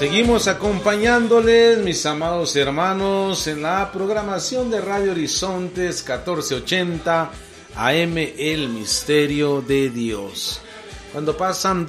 Seguimos acompañándoles, mis amados hermanos, en la programación de Radio Horizontes 1480 AM, El Misterio de Dios. Cuando pasan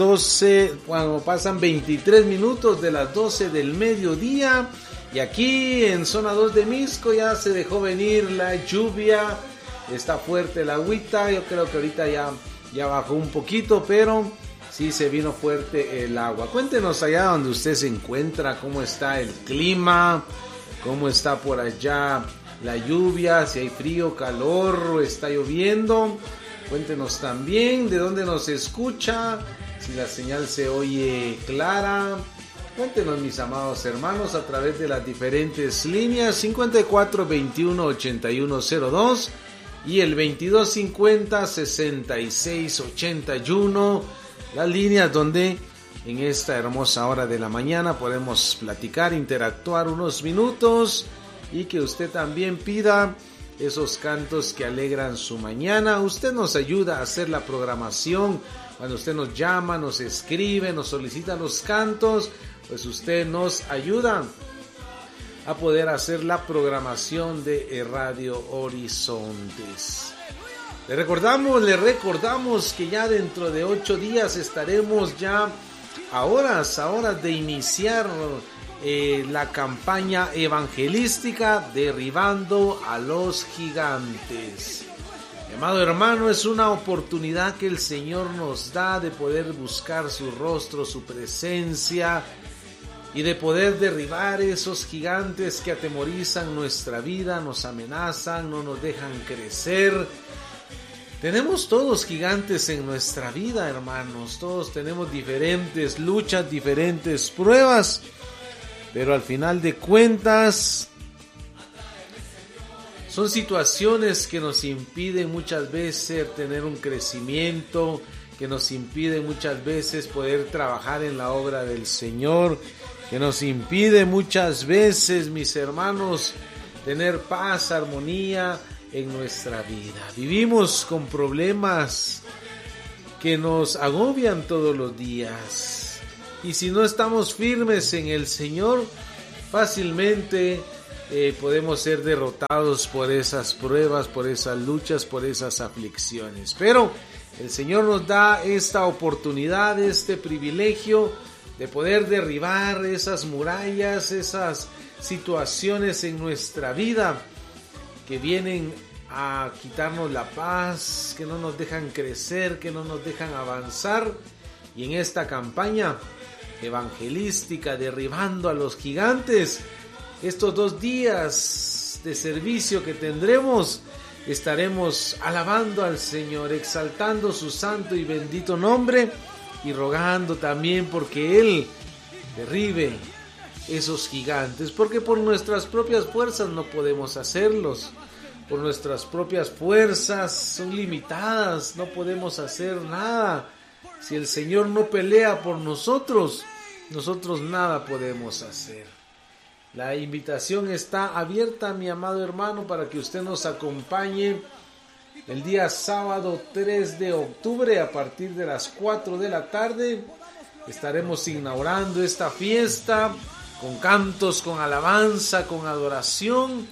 23 minutos de las 12 del mediodía, y aquí en zona 2 de Misco ya se dejó venir la lluvia, está fuerte el agüita, yo creo que ahorita ya bajó un poquito, pero sí se vino fuerte el agua. Cuéntenos allá donde usted se encuentra, cómo está el clima, cómo está por allá la lluvia, si hay frío, calor, o está lloviendo. Cuéntenos también de dónde nos escucha, si la señal se oye clara. Cuéntenos, mis amados hermanos, a través de las diferentes líneas 54 21 81 02 y el 22 50 66 81. Las líneas donde en esta hermosa hora de la mañana podemos platicar, interactuar unos minutos y que usted también pida esos cantos que alegran su mañana. Usted nos ayuda a hacer la programación. Cuando usted nos llama, nos escribe, nos solicita los cantos, pues usted nos ayuda a poder hacer la programación de Radio Horizontes. Le recordamos que ya dentro de 8 días estaremos ya a horas de iniciar la campaña evangelística Derribando a los Gigantes. Mi amado hermano, es una oportunidad que el Señor nos da de poder buscar su rostro, su presencia, y de poder derribar esos gigantes que atemorizan nuestra vida, nos amenazan, no nos dejan crecer. Tenemos todos gigantes en nuestra vida, hermanos. Todos tenemos diferentes luchas, diferentes pruebas. Pero al final de cuentas, son situaciones que nos impiden muchas veces tener un crecimiento, que nos impiden muchas veces poder trabajar en la obra del Señor, que nos impide muchas veces, mis hermanos, tener paz, armonía en nuestra vida. Vivimos con problemas que nos agobian todos los días, y si no estamos firmes en el Señor, fácilmente podemos ser derrotados por esas pruebas, por esas luchas, por esas aflicciones. Pero el Señor nos da esta oportunidad, este privilegio de poder derribar esas murallas, esas situaciones en nuestra vida que vienen a quitarnos la paz, que no nos dejan crecer, que no nos dejan avanzar. Y en esta campaña evangelística Derribando a los Gigantes, estos 2 días de servicio que tendremos, estaremos alabando al Señor, exaltando su santo y bendito nombre y rogando también porque Él derribe esos gigantes, porque por nuestras propias fuerzas no podemos hacerlos. Por nuestras propias fuerzas son limitadas, no podemos hacer nada. Si el Señor no pelea por nosotros, nosotros nada podemos hacer. La invitación está abierta, mi amado hermano, para que usted nos acompañe el día sábado 3 de octubre a partir de las 4 de la tarde. Estaremos inaugurando esta fiesta con cantos, con alabanza, con adoración,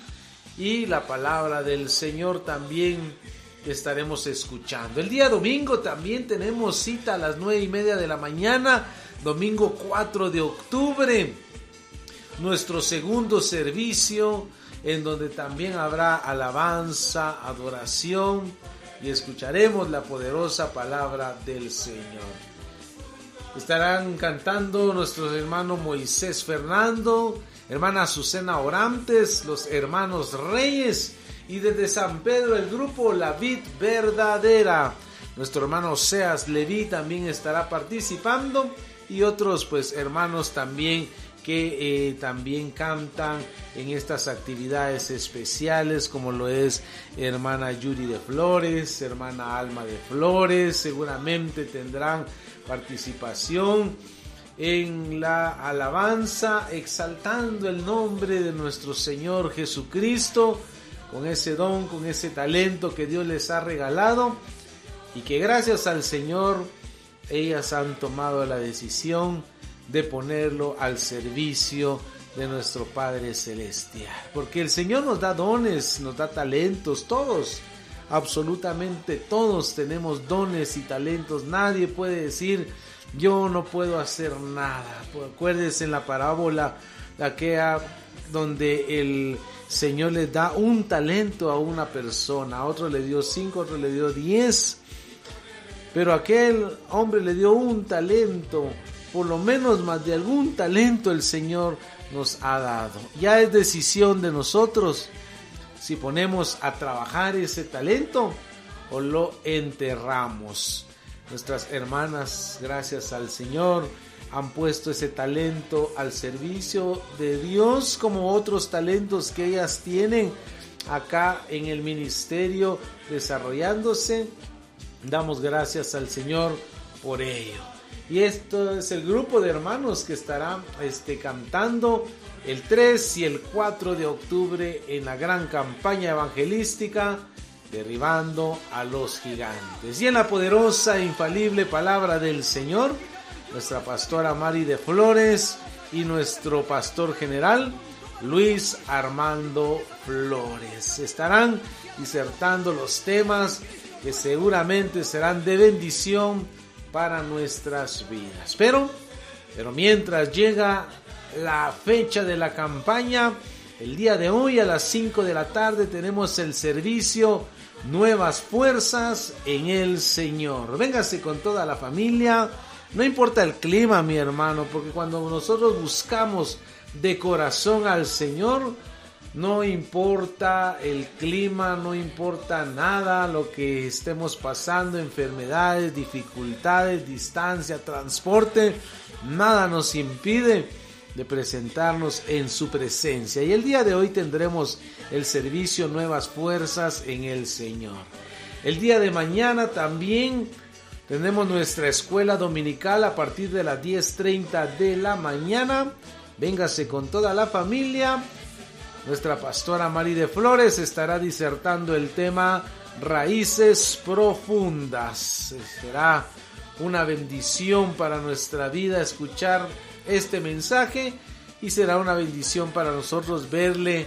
y la palabra del Señor también estaremos escuchando. El día domingo también tenemos cita a las 9:30 de la mañana, domingo 4 de octubre, nuestro segundo servicio, en donde también habrá alabanza, adoración, y escucharemos la poderosa palabra del Señor. Estarán cantando nuestros hermanos Moisés Fernando, hermana Azucena Orantes, los hermanos Reyes, y desde San Pedro el grupo La Vid Verdadera. Nuestro hermano Oseas Leví también estará participando, y otros pues hermanos también que también cantan en estas actividades especiales, como lo es hermana Yuri de Flores, hermana Alma de Flores. Seguramente tendrán participación en la alabanza, exaltando el nombre de nuestro Señor Jesucristo, con ese don, con ese talento que Dios les ha regalado, y que gracias al Señor ellas han tomado la decisión de ponerlo al servicio de nuestro Padre Celestial. Porque el Señor nos da dones, nos da talentos, todos, absolutamente todos tenemos dones y talentos. Nadie puede decir, yo no puedo hacer nada. Acuérdense en la parábola aquella donde el Señor le da un talento a una persona, a otro le dio 5, a otro le dio 10, pero aquel hombre le dio un talento. Por lo menos más de algún talento el Señor nos ha dado. Ya es decisión de nosotros si ponemos a trabajar ese talento o lo enterramos. Nuestras hermanas, gracias al Señor, han puesto ese talento al servicio de Dios, como otros talentos que ellas tienen acá en el ministerio desarrollándose. Damos gracias al Señor por ello. Y esto es el grupo de hermanos que estarán cantando el 3 y el 4 de octubre en la gran campaña evangelística Derribando a los Gigantes. Y en la poderosa e infalible palabra del Señor, nuestra pastora Mari de Flores y nuestro pastor general Luis Armando Flores estarán disertando los temas que seguramente serán de bendición para nuestras vidas. Pero mientras llega la fecha de la campaña, el día de hoy a las 5 de la tarde tenemos el servicio Nuevas Fuerzas en el Señor. Véngase con toda la familia, no importa el clima, mi hermano, porque cuando nosotros buscamos de corazón al Señor, no importa el clima, no importa nada, lo que estemos pasando, enfermedades, dificultades, distancia, transporte, nada nos impide de presentarnos en su presencia. Y el día de hoy tendremos el servicio Nuevas Fuerzas en el Señor. El día de mañana también tenemos nuestra escuela dominical a partir de las 10:30 de la mañana. Véngase con toda la familia. Nuestra pastora Mari de Flores estará disertando el tema Raíces Profundas. Será una bendición para nuestra vida escuchar este mensaje y será una bendición para nosotros verle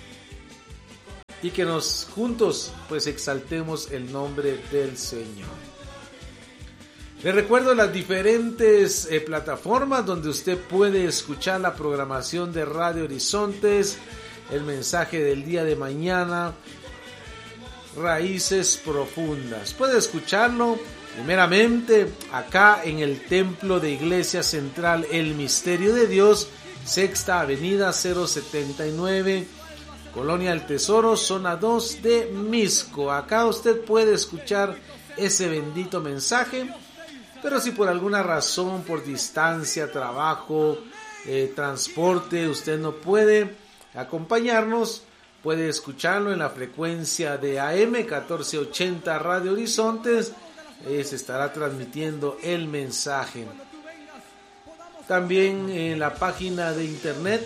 y que nos juntos pues exaltemos el nombre del Señor. Les recuerdo las diferentes plataformas donde usted puede escuchar la programación de Radio Horizontes. El mensaje del día de mañana, Raíces Profundas. Puede escucharlo primeramente acá en el Templo de Iglesia Central El Misterio de Dios, Sexta Avenida 079, Colonia El Tesoro, zona 2 de Misco. Acá usted puede escuchar ese bendito mensaje, pero si por alguna razón, por distancia, trabajo, transporte, usted no puede acompañarnos, puede escucharlo en la frecuencia de AM 1480 Radio Horizontes. Se estará transmitiendo el mensaje. También en la página de internet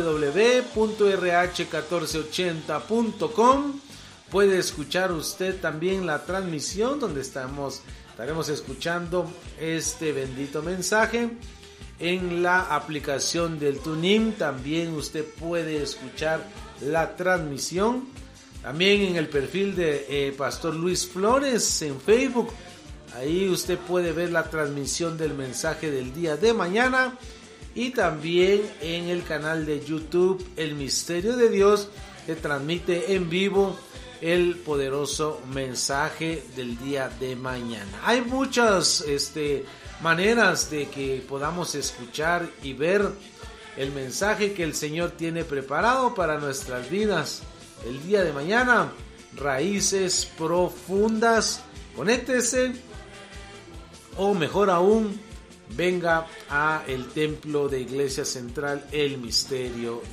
www.rh1480.com puede escuchar usted también la transmisión donde estaremos escuchando este bendito mensaje. En la aplicación del TuneIn también usted puede escuchar la transmisión. También en el perfil de Pastor Luis Flores en Facebook. Ahí usted puede ver la transmisión del mensaje del día de mañana. Y también en el canal de YouTube El Misterio de Dios, que transmite en vivo el poderoso mensaje del día de mañana. Hay muchas maneras de que podamos escuchar y ver el mensaje que el Señor tiene preparado para nuestras vidas. El día de mañana, Raíces Profundas. Conéctese, o mejor aún, venga a el Templo de Iglesia Central El Misterio